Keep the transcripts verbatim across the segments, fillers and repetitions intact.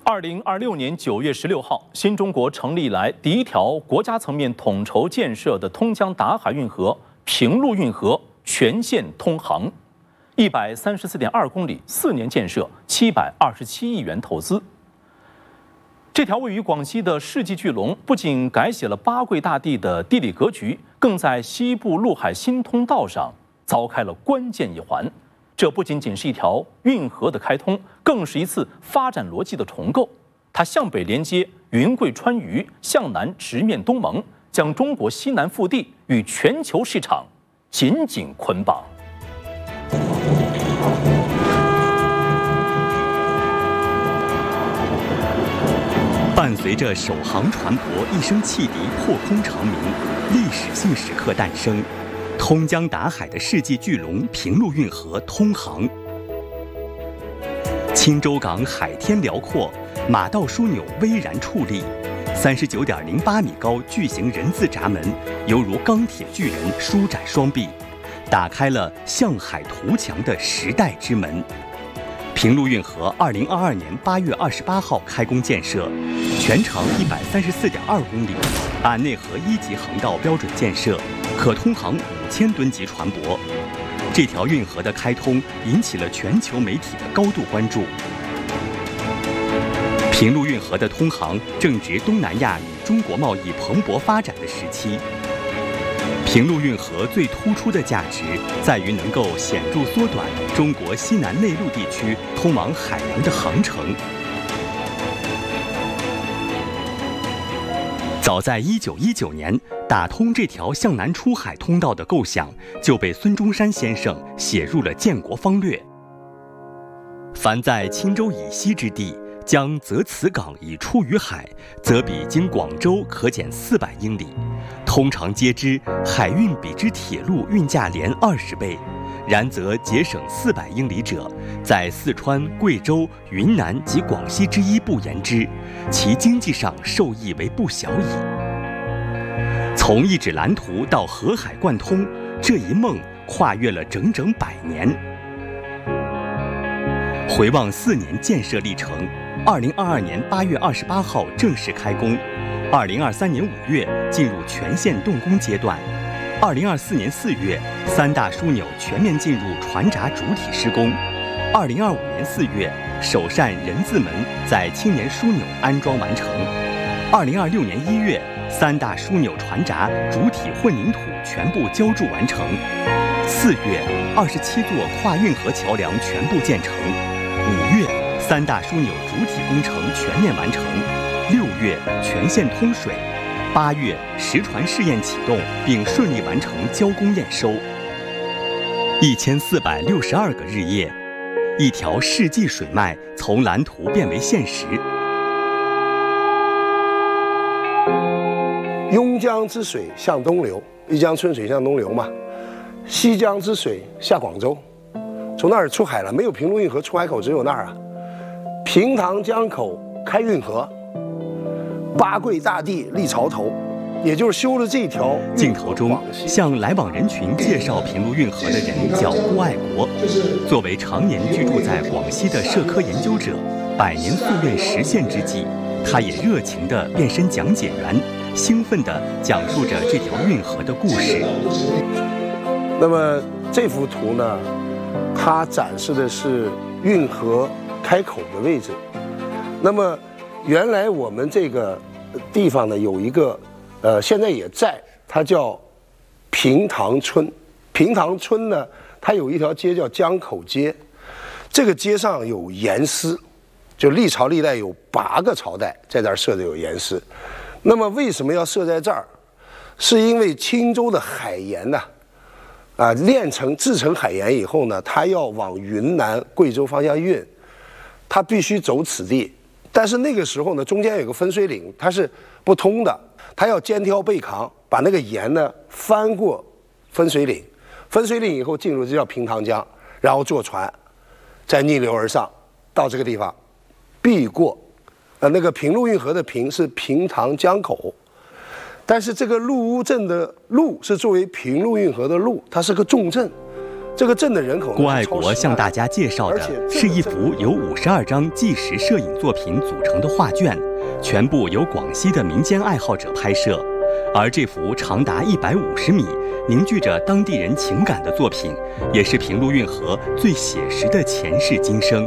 二零二六年九月十六号，新中国成立以来第一条国家层面统筹建设的通江达海运河平陆运河全线通航，一百三十四点二公里，四年建设，七百二十七亿元投资。这条位于广西的世纪巨龙，不仅改写了八桂大地的地理格局，更在西部陆海新通道上凿开了关键一环。这不仅仅是一条运河的开通，更是一次发展逻辑的重构。它向北连接云贵川渝，向南直面东盟，将中国西南腹地与全球市场紧紧捆绑。 伴随着首航船舶一声汽笛破空长鸣，历史性时刻诞生。通江达海的世纪巨龙平陆运河通航，青州港海天辽阔，马道枢纽巍然矗立，三十九点零八米高巨型人字闸门犹如钢铁巨人舒展双臂，打开了向海图强的时代之门。平陆运河二零二二年八月二十八号开工建设，全长一百三十四点二公里，按内河一级航道标准建设，可通航五千吨级船舶。这条运河的开通引起了全球媒体的高度关注。平陆运河的通航正值东南亚与中国贸易蓬勃发展的时期。平陆运河最突出的价值在于能够显著缩短中国西南内陆地区通往海洋的航程。早在一九一九年，打通这条向南出海通道的构想就被孙中山先生写入了建国方略。凡在青州以西之地，将择此港以出于海，则比经广州可减四百英里。通常皆知海运比之铁路运价连二十倍，然则节省四百英里者，在四川、贵州、云南及广西之一不言之，其经济上受益为不小矣。从一纸蓝图到河海贯通，这一梦跨越了整整百年。回望四年建设历程，二零二二年八月二十八号正式开工，二零二三年五月进入全线动工阶段，二零二四年四月三大枢纽全面进入船闸主体施工，二零二五年四月首扇人字门在青年枢纽安装完成，二零二六年一月三大枢纽船闸主体混凝土全部浇筑完成，四月二十七座跨运河桥梁全部建成，五月三大枢纽主体工程全面完成，六月全线通水，八月实船试验启动并顺利完成交工验收。一千四百六十二个日夜，一条世纪水脉从蓝图变为现实。 邕江之水向东流，一江春水向东流嘛。西江之水下广州，从那儿出海了。没有平陆运河出海口，只有那儿啊。平塘江口开运河，八桂大地立潮头，也就是修了这条。 镜头中，向来往人群介绍平陆运河的人叫郭爱国。作为常年居住在广西的社科研究者，百年夙愿实现之际，他也热情地变身讲解员，兴奋地讲述着这条运河的故事。 那么这幅图呢，它展示的是运河开口的位置。那么原来我们这个地方呢有一个，呃，现在也在，它叫平塘村。平塘村呢，它有一条街叫江口街，这个街上有盐丝，就历朝历代有八个朝代在这儿设的有盐丝。那么为什么要设在这儿？是因为青州的海盐呢、啊，啊，炼成制成海盐以后呢，它要往云南、贵州方向运，它必须走此地。但是那个时候呢，中间有个分水岭，它是不通的，它要肩挑背扛，把那个盐呢翻过分水岭，分水岭以后进入这叫平塘江，然后坐船，再逆流而上到这个地方，避过，呃，那个平陆运河的平是平塘江口，但是这个陆乌镇的陆是作为平陆运河的陆，它是个重镇。 这个镇的人口。 郭爱国向大家介绍的是一幅由五十二张纪实摄影作品组成的画卷，全部由广西的民间爱好者拍摄。而这幅长达一百五十米、凝聚着当地人情感的作品，也是平陆运河最写实的前世今生。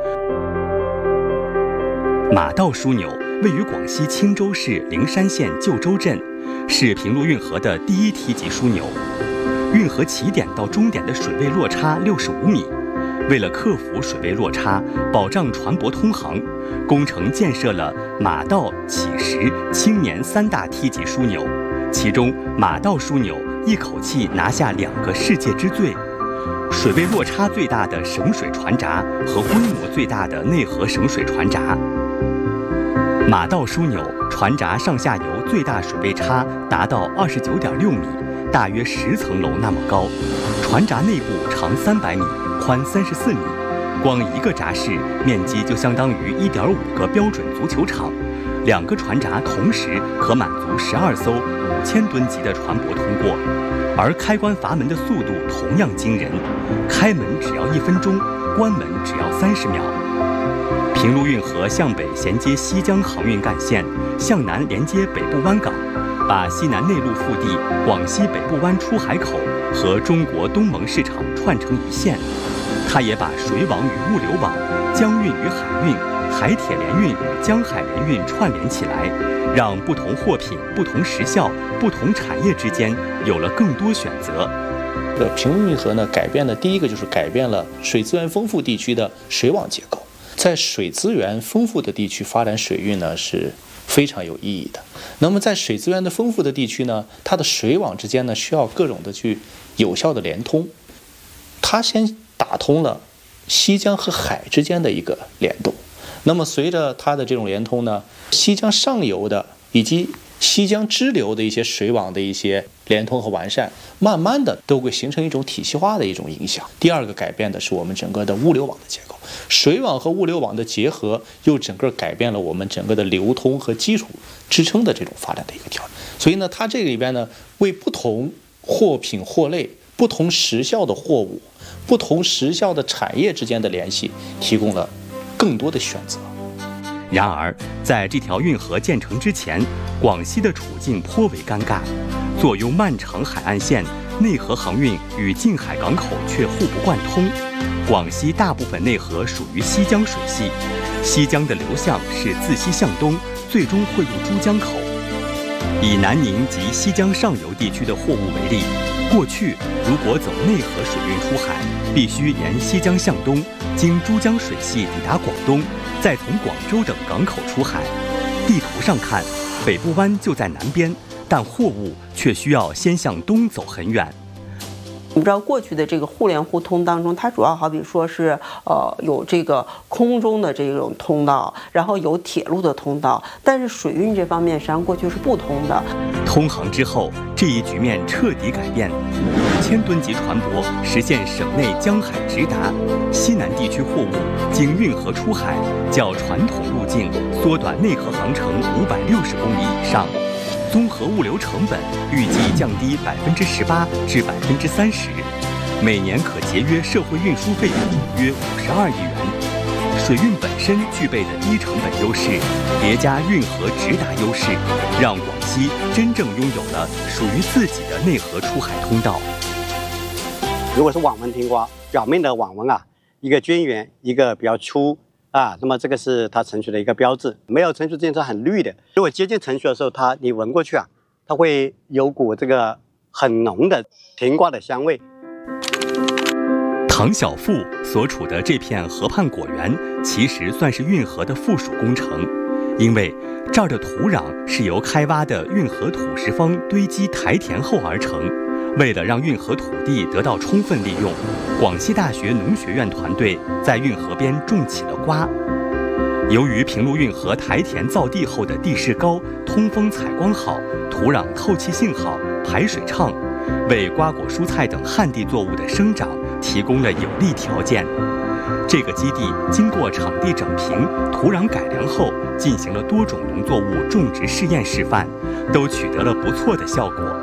马道枢纽位于广西钦州市灵山县旧州镇，是平陆运河的第一梯级枢纽。运河起点到终点的水位落差六十五米。为了克服水位落差，保障船舶通航，工程建设了马道、乞石、青年三大梯级枢纽。其中，马道枢纽一口气拿下两个世界之最：水位落差最大的省水船闸和规模最大的内河省水船闸。马道枢纽船闸上下游最大水位差达到二十九点六米，大约十层楼那么高。船闸内部长三百米，宽三十四米，光一个闸室面积就相当于一点五个标准足球场。两个船闸同时可满足十二艘五千吨级的船舶通过，而开关阀门的速度同样惊人，开门只要一分钟，关门只要三十秒。平陆运河向北衔接西江航运干线，向南连接北部湾港，把西南内陆腹地广西北部湾出海口和中国东盟市场串成一线。它也把水网与物流网、江运与海运、海铁联运与江海联运串联起来，让不同货品、不同时效、不同产业之间有了更多选择。 这平陆运河呢，改变的第一个就是改变了水资源丰富地区的水网结构。在水资源丰富的地区发展水运呢，是非常有意义的。那么在水资源的丰富的地区呢，它的水网之间呢，需要各种的去有效的连通。它先打通了西江和海之间的一个联动。那么随着它的这种连通呢，西江上游的以及西江支流的一些水网的一些连通和完善，慢慢的都会形成一种体系化的一种影响。第二个改变的是我们整个的物流网的结构，水网和物流网的结合，又整个改变了我们整个的流通和基础支撑的这种发展的一个条件。所以呢，它这个里边呢，为不同货品货类、不同时效的货物、不同时效的产业之间的联系，提供了更多的选择。 然而，在这条运河建成之前，广西的处境颇为尴尬。坐拥漫长海岸线，内河航运与近海港口却互不贯通。广西大部分内河属于西江水系，西江的流向是自西向东，最终汇入珠江口。以南宁及西江上游地区的货物为例，过去如果走内河水运出海，必须沿西江向东，经珠江水系抵达广东，再从广州等港口出海。地图上看，北部湾就在南边，但货物却需要先向东走很远。 我们知道过去的这个互联互通当中，它主要好比说是呃有这个空中的这种通道，然后有铁路的通道，但是水运这方面实际上过去是不通的。 通航之后，这一局面彻底改变，五千吨级船舶实现省内江海直达，西南地区货物经运河出海，较传统路径缩短内河航程五百六十公里以上。综合物流成本预计降低百分之十八至百分之三十，每年可节约社会运输费用约五十二亿元。水运本身具备的低成本优势，叠加运河直达优势，让广西真正拥有了属于自己的内河出海通道。 如果是网纹停瓜，表面的网纹啊，一个尖圆，一个比较粗。啊，那么这个是它成熟的一个标志。没有成熟之前它很绿的，如果接近成熟的时候，它你闻过去啊，它会有股这个很浓的甜瓜的香味。 唐小富所处的这片河畔果园，其实算是运河的附属工程，因为这儿的土壤是由开挖的运河土石方堆积台填后而成。为了让运河土地得到充分利用，广西大学农学院团队在运河边种起了瓜。由于平陆运河台填造地后的地势高、通风采光好、土壤透气性好、排水畅，为瓜果蔬菜等旱地作物的生长提供了有利条件。这个基地经过场地整平、土壤改良后，进行了多种农作物种植试验示范，都取得了不错的效果。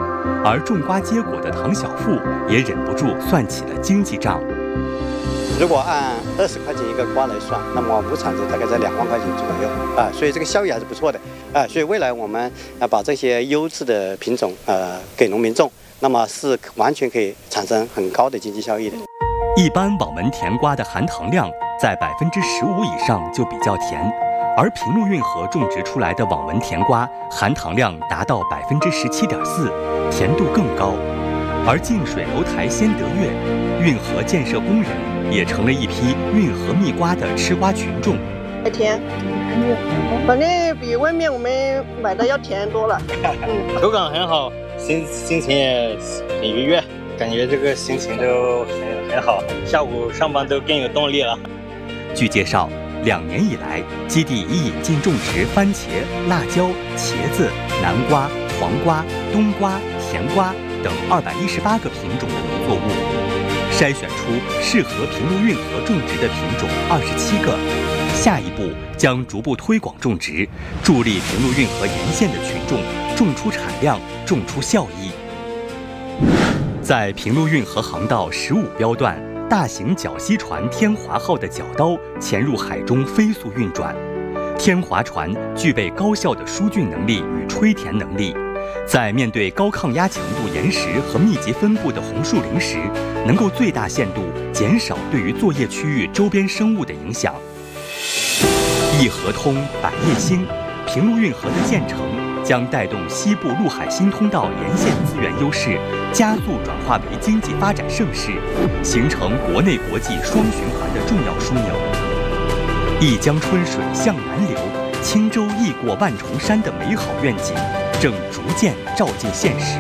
而种瓜结果的唐小富也忍不住算起了经济账。 如果按二十块钱一个瓜来算，那么亩产值大概在两万块钱左右啊，所以这个效益还是不错的啊。所以未来我们啊把这些优质的品种呃给农民种，那么是完全可以产生很高的经济效益的。 一般网纹甜瓜的含糖量在百分之十五以上就比较甜，而平陆运河种植出来的网纹甜瓜含糖量达到百分之十七点四，甜度更高。而近水楼台先得月，运河建设工人也成了一批运河蜜瓜的吃瓜群众。 还甜，反正比外面我们买的要甜多了。 嗯，口感很好，心心情也很愉悦，感觉这个心情都很很好，下午上班都更有动力了。 据介绍，两年以来，基地已引进种植番茄、辣椒、茄子、南瓜、黄瓜、冬瓜、甜瓜等二百一十八个品种的农作物，筛选出适合平陆运河种植的品种二十七个。下一步将逐步推广种植，助力平陆运河沿线的群众种出产量，种出效益。在平陆运河航道十五标段，大型绞吸船天华号的绞刀潜入海中飞速运转。天华船具备高效的疏浚能力与吹填能力，在面对高抗压强度岩石和密集分布的红树林时，能够最大限度减少对于作业区域周边生物的影响。一河通，百业兴，平陆运河的建成将带动西部陆海新通道沿线资源优势加速转化为经济发展盛世，形成国内国际双循环的重要枢纽。一江春水向南流，轻舟易过万重山的美好愿景正逐渐照进现实。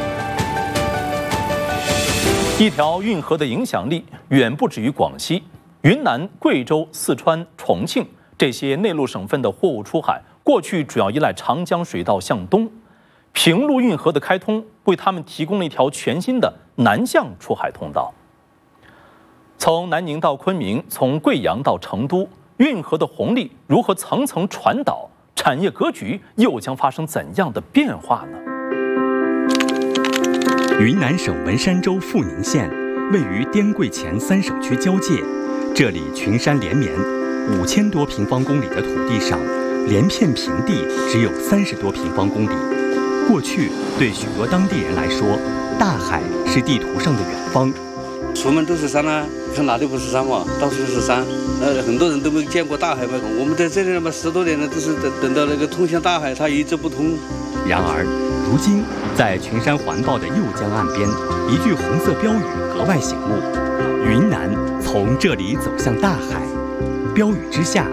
一条运河的影响力远不止于广西、云南、贵州、四川、重庆这些内陆省份的货物出海，过去主要依赖长江水道向东。平陆运河的开通为他们提供了一条全新的南向出海通道。从南宁到昆明，从贵阳到成都，运河的红利如何层层传导？产业格局又将发生怎样的变化呢？ 云南省文山州富宁县位于滇贵黔三省区交界，这里群山连绵，五千多平方公里的土地上，连片平地只有三十多平方公里。过去对许多当地人来说，大海是地图上的远方。 出门都是山啊，看哪里不是山嘛？到处都是山。呃，很多人都没见过大海嘛。我们在这里嘛，十多年了，都是等等到那个通向大海，它一直不通。 然而，如今在群山环抱的右江岸边，一句红色标语格外醒目：云南从这里走向大海。标语之下